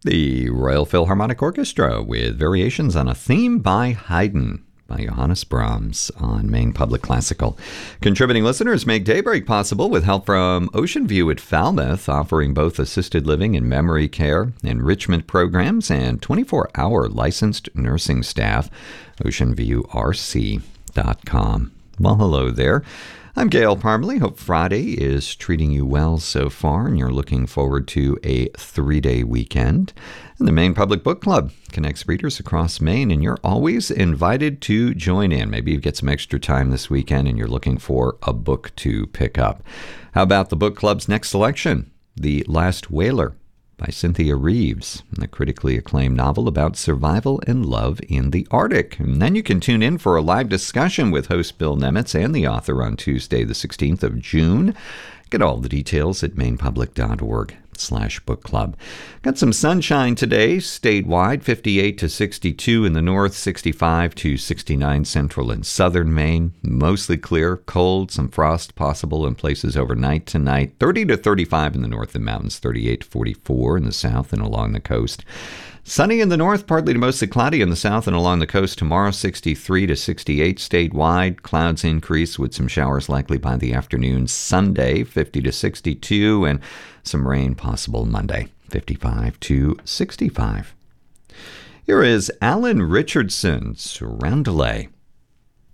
The Royal Philharmonic Orchestra with variations on a theme by Haydn by Johannes Brahms on Maine Public Classical. Contributing listeners make Daybreak possible with help from Ocean View at Falmouth, offering both assisted living and memory care, enrichment programs, and 24-hour licensed nursing staff. OceanViewRC.com. Well, hello there. I'm Gail Parmalee. Hope Friday is treating you well so far, and you're looking forward to a 3-day weekend. And the Maine Public Book Club connects readers across Maine, and you're always invited to join in. Maybe you get some extra time this weekend and you're looking for a book to pick up. How about the book club's next selection? The Last Whaler by Cynthia Reeves, the critically acclaimed novel about survival and love in the Arctic. And then you can tune in for a live discussion with host Bill Nemitz and the author on Tuesday, the 16th of June. Get all the details at mainepublic.org/book club. Got some sunshine today, statewide, 58 to 62 in the north, 65 to 69 central and southern Maine. Mostly clear, cold, some frost possible in places overnight tonight. 30 to 35 in the north and mountains, 38 to 44 in the south and along the coast. Sunny in the north, partly to mostly cloudy in the south and along the coast tomorrow, 63 to 68 statewide. Clouds increase with some showers likely by the afternoon. Sunday, 50 to 62, and some rain possible Monday, 55 to 65. Here is Alan Richardson's Roundelay.